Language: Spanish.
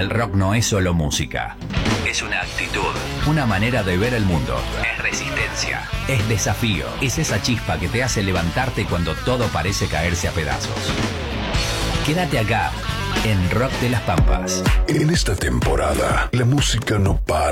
El rock no es solo música. Es una actitud, una manera de ver el mundo. Es resistencia, es desafío, es esa chispa que te hace levantarte cuando todo parece caerse a pedazos. Quédate acá, en Rock de las Pampas. En esta temporada, la música no para